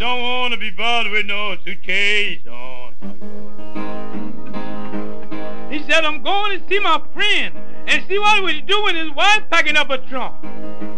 don't want to be bothered with no suitcase on. He said, I'm going to see my friend and see what he was doing his wife packing up a trunk.